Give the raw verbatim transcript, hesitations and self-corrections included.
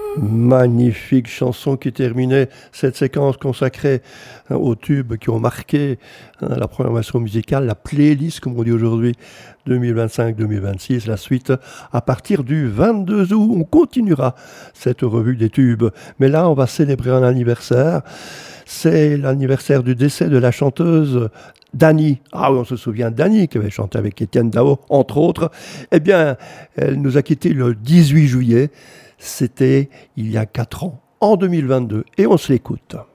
Magnifique chanson qui terminait cette séquence consacrée hein, aux tubes qui ont marqué hein, la programmation musicale, la playlist, comme on dit aujourd'hui, deux mille vingt-cinq deux mille vingt-six. La suite, à partir du vingt-deux août, on continuera cette revue des tubes. Mais là, on va célébrer un anniversaire. C'est l'anniversaire du décès de la chanteuse Dany. Ah oui, on se souvient de Dany, qui avait chanté avec Étienne Dao, entre autres. Eh bien, elle nous a quittés le dix-huit juillet. C'était il y a quatre ans, en deux mille vingt-deux, et on se l'écoute.